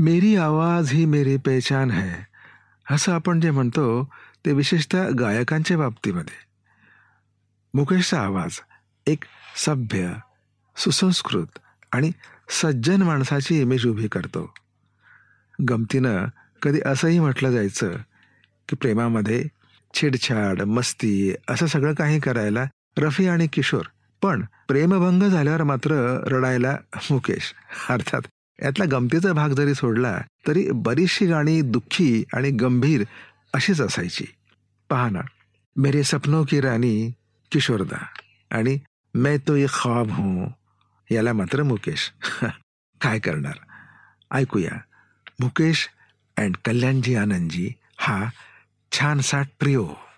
मेरी आवाज ही मेरी पेहचान है, असं आपण जे म्हणतो ते विशेषतः गायकांच्या बाबतीमध्ये. मुकेशचा आवाज एक सभ्य, सुसंस्कृत आणि सज्जन माणसाची इमेज उभी करतो. गमतीनं कधी असंही म्हटलं जायचं की प्रेमामध्ये छेडछाड, मस्ती असं सगळं काही करायला रफी आणि किशोर, पण प्रेमभंग झाल्यावर मात्र रडायला मुकेश. अर्थात यातला गमतीचा भाग जरी सोडला तरी बरीचशी गाणी दुःखी आणि गंभीर अशीच असायची. पहा ना, मेरे सपनों की राणी किशोरदा आणि मैं तो ये ख्वाब हूं याला मात्र मुकेश. काय करणार. ऐकूया मुकेश अँड कल्याणजी आनंदजी हा छानसा ट्रिओ.